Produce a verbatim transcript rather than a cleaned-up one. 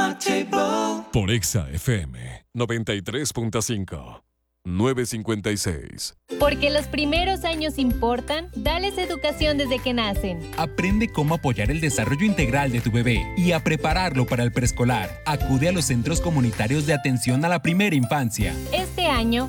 Delectable. Por Exa F M noventa y tres punto cinco. nueve cincuenta y seis. Porque los primeros años importan, dales educación desde que nacen. Aprende cómo apoyar el desarrollo integral de tu bebé y a prepararlo para el preescolar. Acude a los centros comunitarios de atención a la primera infancia. Este año,